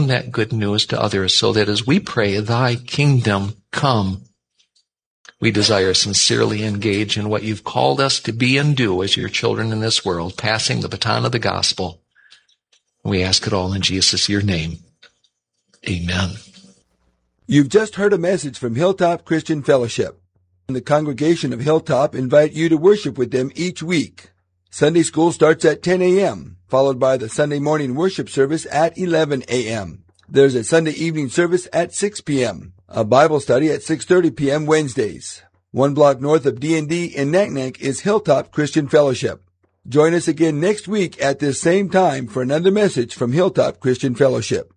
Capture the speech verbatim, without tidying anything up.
on that good news to others so that as we pray, thy kingdom come, we desire sincerely engage in what you've called us to be and do as your children in this world, passing the baton of the gospel. We ask it all in Jesus, your name. Amen. You've just heard a message from Hilltop Christian Fellowship. The congregation of Hilltop invite you to worship with them each week. Sunday school starts at ten a.m., followed by the Sunday morning worship service at eleven a.m. There's a Sunday evening service at six p.m., a Bible study at six thirty p.m. Wednesdays. One block north of D and D in Naknek is Hilltop Christian Fellowship. Join us again next week at this same time for another message from Hilltop Christian Fellowship.